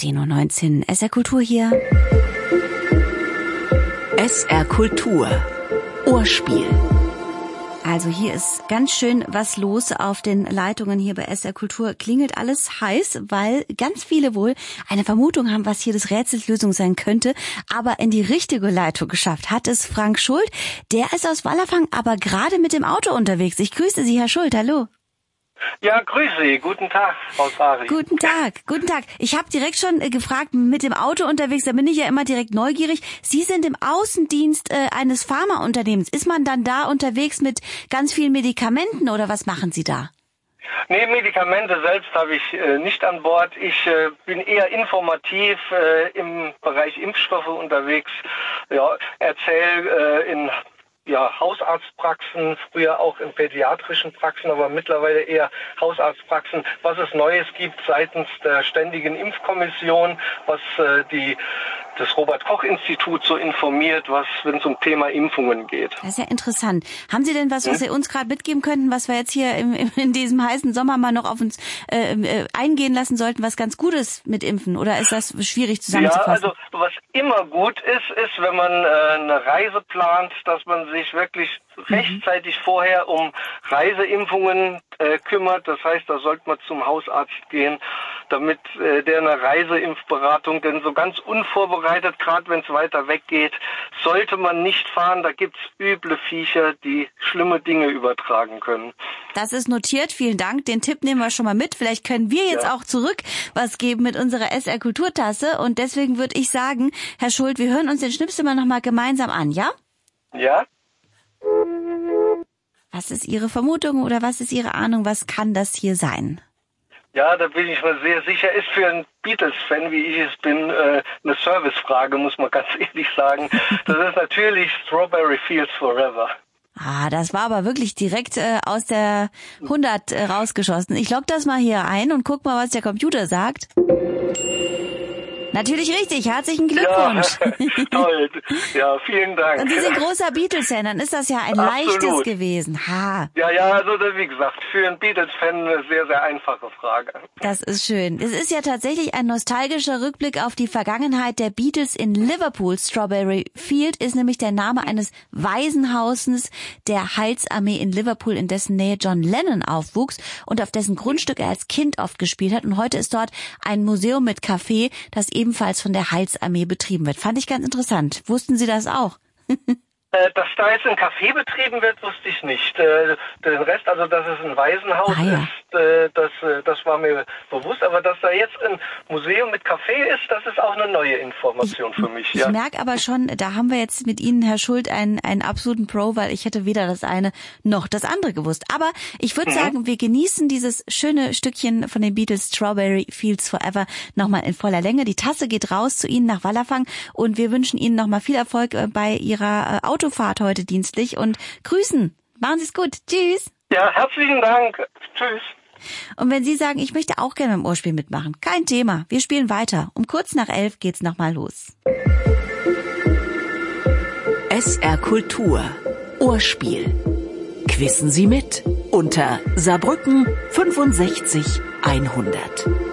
10:19 Uhr. SR Kultur hier. SR Kultur. Ohrspiel. Also hier ist ganz schön was los auf den Leitungen hier bei SR Kultur. Klingelt alles heiß, weil ganz viele wohl eine Vermutung haben, was hier des Rätsels Lösung sein könnte. Aber in die richtige Leitung geschafft hat es Frank Schuld. Der ist aus Wallerfang, aber gerade mit dem Auto unterwegs. Ich grüße Sie, Herr Schuld. Hallo. Ja, grüße Sie. Guten Tag, Frau Sari. Guten Tag, guten Tag. Ich habe direkt schon gefragt, mit dem Auto unterwegs, da bin ich ja immer direkt neugierig. Sie sind im Außendienst eines Pharmaunternehmens. Ist man dann da unterwegs mit ganz vielen Medikamenten oder was machen Sie da? Nee, Medikamente selbst habe ich nicht an Bord. Ich bin eher informativ im Bereich Impfstoffe unterwegs. Ja, erzähle in Hausarztpraxen, früher auch in pädiatrischen Praxen, aber mittlerweile eher Hausarztpraxen, was es Neues gibt seitens der Ständigen Impfkommission, was das Robert-Koch-Institut so informiert, wenn es um Thema Impfungen geht. Das ist ja interessant. Haben Sie denn was Sie uns gerade mitgeben könnten, was wir jetzt hier in diesem heißen Sommer mal noch auf uns eingehen lassen sollten, was ganz Gutes mit Impfen? Oder ist das schwierig zusammenzufassen? Ja, also was immer gut ist, wenn man eine Reise plant, dass man sich wirklich rechtzeitig vorher um Reiseimpfungen kümmert. Das heißt, da sollte man zum Hausarzt gehen, damit der eine Reiseimpfberatung, denn so ganz unvorbereitet, gerade wenn es weiter weg geht, sollte man nicht fahren. Da gibt's üble Viecher, die schlimme Dinge übertragen können. Das ist notiert, vielen Dank. Den Tipp nehmen wir schon mal mit. Vielleicht können wir jetzt auch zurück was geben mit unserer SR Kulturtasse. Und deswegen würde ich sagen, Herr Schuld, wir hören uns den Schnipsel mal nochmal gemeinsam an, ja? Ja. Was ist Ihre Vermutung oder was ist Ihre Ahnung? Was kann das hier sein? Ja, da bin ich mir sehr sicher. Ist für einen Beatles-Fan, wie ich es bin, eine Servicefrage, muss man ganz ehrlich sagen. Das ist natürlich Strawberry Fields Forever. Ah, das war aber wirklich direkt aus der 100 rausgeschossen. Ich log das mal hier ein und guck mal, was der Computer sagt. Natürlich richtig, herzlichen Glückwunsch. Ja, toll. Ja, vielen Dank. Und Sie sind großer Beatles-Fan, dann ist das ja ein leichtes gewesen. Ha. Ja, also wie gesagt, für einen Beatles-Fan eine sehr, sehr einfache Frage. Das ist schön. Es ist ja tatsächlich ein nostalgischer Rückblick auf die Vergangenheit der Beatles in Liverpool. Strawberry Field ist nämlich der Name eines Waisenhauses der Heilsarmee in Liverpool, in dessen Nähe John Lennon aufwuchs und auf dessen Grundstück er als Kind oft gespielt hat. Und heute ist dort ein Museum mit Café, das ebenfalls von der Heilsarmee betrieben wird. Fand ich ganz interessant. Wussten Sie das auch? Dass da jetzt ein Café betrieben wird, wusste ich nicht. Den Rest, also dass es ein Waisenhaus ist, das war mir bewusst. Aber dass da jetzt ein Museum mit Café ist, das ist auch eine neue Information für mich. Ich merke aber schon, da haben wir jetzt mit Ihnen, Herr Schuld, einen absoluten Pro, weil ich hätte weder das eine noch das andere gewusst. Aber ich würde sagen, wir genießen dieses schöne Stückchen von den Beatles, Strawberry Fields Forever, nochmal in voller Länge. Die Tasse geht raus zu Ihnen nach Wallerfang und wir wünschen Ihnen nochmal viel Erfolg bei Ihrer Autofahrt heute dienstlich und grüßen. Machen Sie es gut. Tschüss. Ja, herzlichen Dank. Tschüss. Und wenn Sie sagen, ich möchte auch gerne beim Ohrspiel mitmachen, kein Thema. Wir spielen weiter. Um kurz nach 11 geht's nochmal los. SR Kultur. Ohrspiel. Quissen Sie mit unter Saarbrücken 65 100.